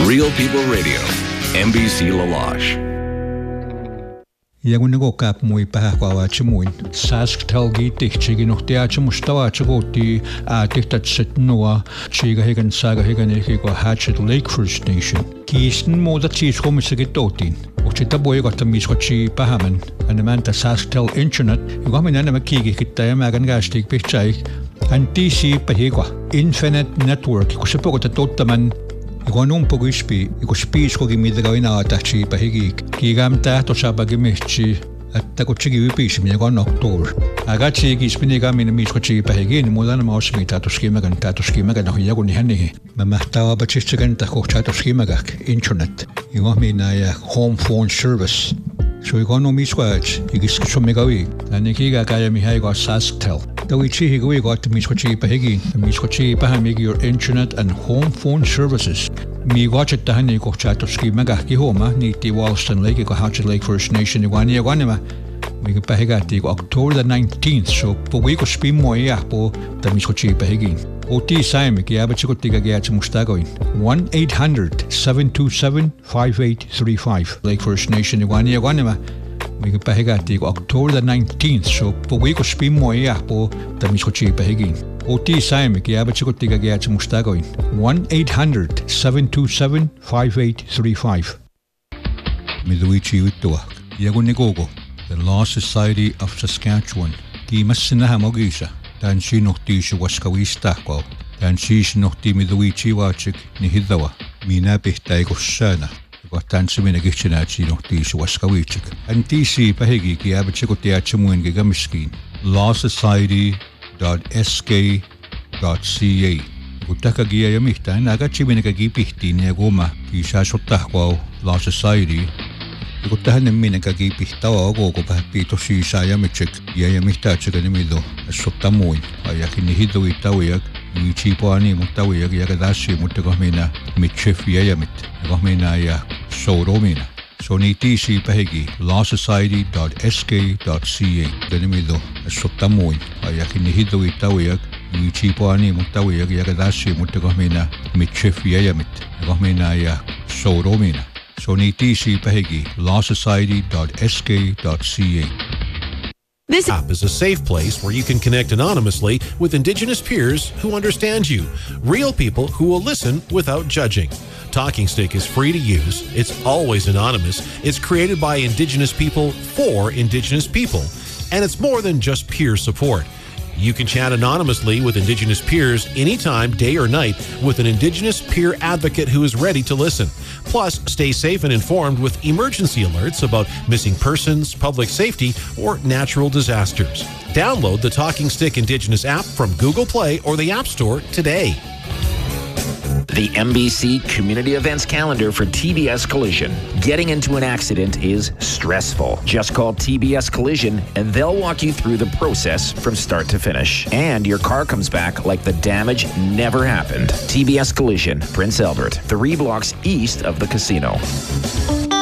Real People Radio, NBC Lalash. Yagunago kap muy pahawachi muy sask telgi tichigi no teacha mustawacha goti tiktat noa chiga higan saga higan ko Hatchet Lake First Nation kisten mo da chis komisigitotin ochita boy got mis kochi pahaman and manta sask tel internet gomin ana makigi kitaya magan gastig pichai antisi pahigwa infinite network kusipo ta totaman Igonun pogispi, ikospis ko gimidagawin tachi pahigi. Kigamta to sabagimichi at takochigi wipis minagon October. Agachi gispinigam in miskochi pahigi, Mulan Mausmita to skimagan, Tato skimagan, Yagun Henny. Mamatawa bachichigan takochato skimagak, internet. Igomina home phone service. So igono miswatch, igiskomegawi, and Nikiga Gayami got Sasktel. The Wichi Higui got to Miskochi Pahigi, Miskochi Pahamig your internet and home phone services. Me watch it Tahani Kochatoski Magaki Homa, Niti Walston Lake, Hatchet Lake First Nation, Iwania Guanima. We get Pahigati October the 19th, so Powiko Spin Moyapo, the Miskochi Pahigin. OT Simik, Yabachikotiga Gats Mustagoin. 1-800-727-5835. Lake First Nation, Iwania Guanima. We get Pahigati October the 19th, so Powiko Spin Moyapo, the Miskochi Pahigin. OT Simik, Yabachikotiga Gats Mustagoin. 1-800-727-5835. Miduichi Utuak, Yagunigogo, the Law Society of Saskatchewan. Gimasinahamogisa, Dan she nohtisha waskawistahko, Dan sheesh nohti Miduichi Wachik, Nihidawa, Mina Pihtagosana. Tansimina Gichinachi nohtisha waskawichik. And TC Pahigi, Yabachikotiachamuin Gigamiskin. lawsociety.sk.ca. Kutaka gia yamihta, Nagachimina Gipihti, Negoma, Kishashotahko, Law Society. Kutahan namin nagkagipihtawa ako ko pahapito si Sayamichik, Yayamihta Chiganimido, Sotamoy, Ayakinihido Itawiyag, Ichipoani Mutawiyag, Yagadashi Mutagomina, Mitchif Yayamit, Gomina Ya, Soromina. So Nitisi Pahigi, lawsociety.sk.ca, Ganimido, Sotamoy, Ayakinihido Itawiyag, Ichipoani Mutawiyag, Yagadashi Mutagomina, Mitchif Yayamit, Gomina Ya, Soromina. So Nitisi Pahigi, lawsociety.sk.ca. This app is a safe place where you can connect anonymously with Indigenous peers who understand you, real people who will listen without judging. Talking Stick is free to use. It's always anonymous. It's created by Indigenous people for Indigenous people. And it's more than just peer support. You can chat anonymously with Indigenous peers anytime, day or night, with an Indigenous peer advocate who is ready to listen. Plus, stay safe and informed with emergency alerts about missing persons, public safety, or natural disasters. Download the Talking Stick Indigenous app from Google Play or the App Store today. The NBC Community Events Calendar for TBS Collision. Getting into an accident is stressful. Just call TBS Collision and they'll walk you through the process from start to finish. And your car comes back like the damage never happened. TBS Collision, Prince Albert, 3 blocks east of the casino.